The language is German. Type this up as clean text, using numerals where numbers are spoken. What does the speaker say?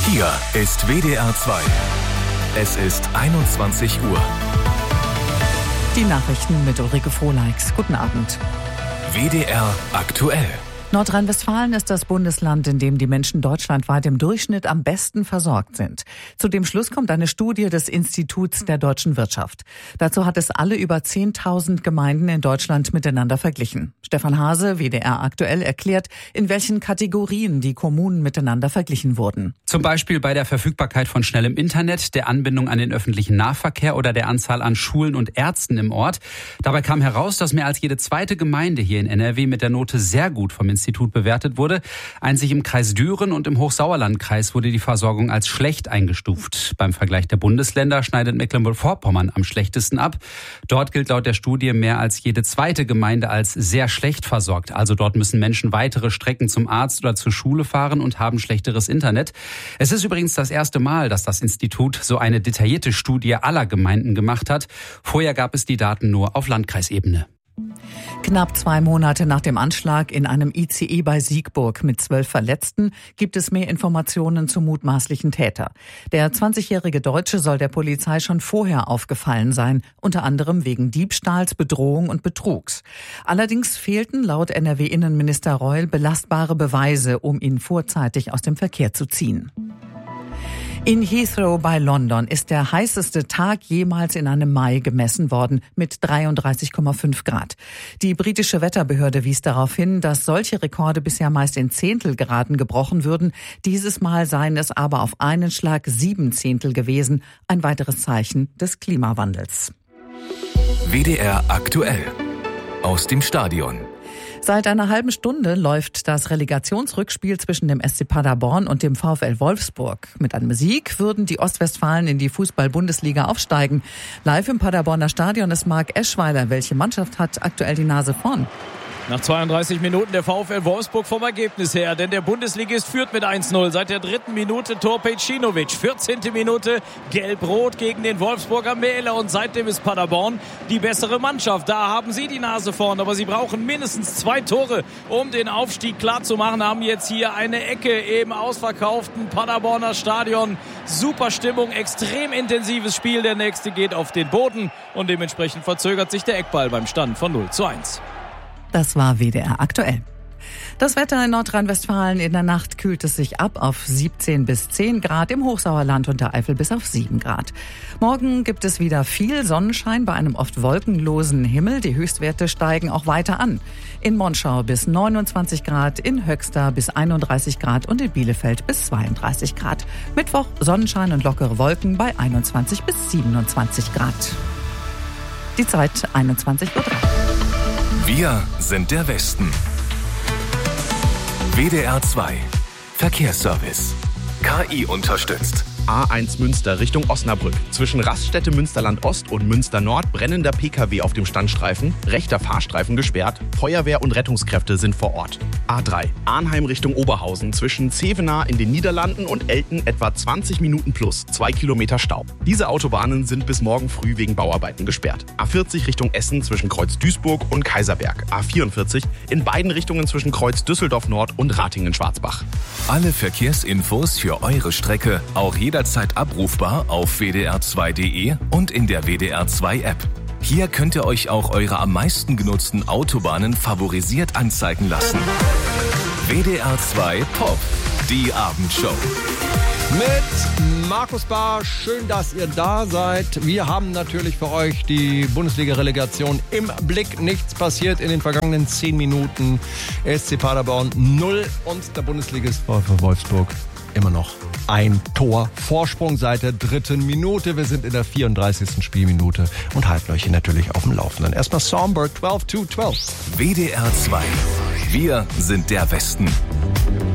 Hier ist WDR 2. Es ist 21 Uhr. Die Nachrichten mit Ulrike Frohleix. Guten Abend. WDR aktuell. Nordrhein-Westfalen ist das Bundesland, in dem die Menschen deutschlandweit im Durchschnitt am besten versorgt sind. Zu dem Schluss kommt eine Studie des Instituts der deutschen Wirtschaft. Dazu hat es alle über 10.000 Gemeinden in Deutschland miteinander verglichen. Stefan Hase, WDR aktuell, erklärt, in welchen Kategorien die Kommunen miteinander verglichen wurden. Zum Beispiel bei der Verfügbarkeit von schnellem Internet, der Anbindung an den öffentlichen Nahverkehr oder der Anzahl an Schulen und Ärzten im Ort. Dabei kam heraus, dass mehr als jede zweite Gemeinde hier in NRW mit der Note sehr gut vom Institut bewertet wurde. Einzig im Kreis Düren und im Hochsauerlandkreis wurde die Versorgung als schlecht eingestuft. Beim Vergleich der Bundesländer schneidet Mecklenburg-Vorpommern am schlechtesten ab. Dort gilt laut der Studie mehr als jede zweite Gemeinde als sehr schlecht versorgt. Also dort müssen Menschen weitere Strecken zum Arzt oder zur Schule fahren und haben schlechteres Internet. Es ist übrigens das erste Mal, dass das Institut so eine detaillierte Studie aller Gemeinden gemacht hat. Vorher gab es die Daten nur auf Landkreisebene. Knapp 2 Monate nach dem Anschlag in einem ICE bei Siegburg mit 12 Verletzten gibt es mehr Informationen zum mutmaßlichen Täter. Der 20-jährige Deutsche soll der Polizei schon vorher aufgefallen sein, unter anderem wegen Diebstahls, Bedrohung und Betrugs. Allerdings fehlten laut NRW-Innenminister Reul belastbare Beweise, um ihn vorzeitig aus dem Verkehr zu ziehen. In Heathrow bei London ist der heißeste Tag jemals in einem Mai gemessen worden mit 33,5 Grad. Die britische Wetterbehörde wies darauf hin, dass solche Rekorde bisher meist in Zehntelgraden gebrochen würden. Dieses Mal seien es aber auf einen Schlag 7 Zehntel gewesen. Ein weiteres Zeichen des Klimawandels. WDR aktuell. Aus dem Stadion. Seit einer halben Stunde läuft das Relegationsrückspiel zwischen dem SC Paderborn und dem VfL Wolfsburg. Mit einem Sieg würden die Ostwestfalen in die Fußball-Bundesliga aufsteigen. Live im Paderborner Stadion ist Marc Eschweiler. Welche Mannschaft hat aktuell die Nase vorn? Nach 32 Minuten der VfL Wolfsburg vom Ergebnis her, denn der Bundesligist führt mit 1-0. Seit der 3. Minute Tor Pejcinovic, 14. Minute gelb-rot gegen den Wolfsburger Mähler und seitdem ist Paderborn die bessere Mannschaft. Da haben sie die Nase vorn, aber sie brauchen mindestens 2 Tore, um den Aufstieg klar zu machen. Haben jetzt hier eine Ecke im ausverkauften Paderborner Stadion. Super Stimmung, extrem intensives Spiel. Der nächste geht auf den Boden und dementsprechend verzögert sich der Eckball beim Stand von 0-1. Das war WDR aktuell. Das Wetter in Nordrhein-Westfalen: in der Nacht kühlt es sich ab auf 17 bis 10 Grad, im Hochsauerland und der Eifel bis auf 7 Grad. Morgen gibt es wieder viel Sonnenschein bei einem oft wolkenlosen Himmel. Die Höchstwerte steigen auch weiter an. In Monschau bis 29 Grad, in Höxter bis 31 Grad und in Bielefeld bis 32 Grad. Mittwoch Sonnenschein und lockere Wolken bei 21 bis 27 Grad. Die Zeit 21:03 Uhr. Wir sind der Westen. WDR 2. Verkehrsservice. KI unterstützt. A1 Münster Richtung Osnabrück. Zwischen Raststätte Münsterland Ost und Münster Nord brennender PKW auf dem Standstreifen, rechter Fahrstreifen gesperrt, Feuerwehr und Rettungskräfte sind vor Ort. A3 Arnheim Richtung Oberhausen. Zwischen Zevenaar in den Niederlanden und Elten etwa 20 Minuten plus 2 Kilometer Stau. Diese Autobahnen sind bis morgen früh wegen Bauarbeiten gesperrt. A40 Richtung Essen zwischen Kreuz Duisburg und Kaiserberg. A44 in beiden Richtungen zwischen Kreuz Düsseldorf Nord und Ratingen-Schwarzbach. Alle Verkehrsinfos für eure Strecke auch jederzeit abrufbar auf wdr2.de und in der WDR 2 App. Hier könnt ihr euch auch eure am meisten genutzten Autobahnen favorisiert anzeigen lassen. WDR 2 Pop, die Abendshow. Mit Markus Bahr, schön, dass ihr da seid. Wir haben natürlich für euch die Bundesliga-Relegation im Blick. Nichts passiert in den vergangenen 10 Minuten. SC Paderborn 0 und der Bundesligist VfL Wolfsburg immer noch ein Tor Vorsprung seit der 3. Minute. Wir sind in der 34. Spielminute und halten euch hier natürlich auf dem Laufenden. Erstmal Songbird 12 to 12. WDR 2. Wir sind der Westen.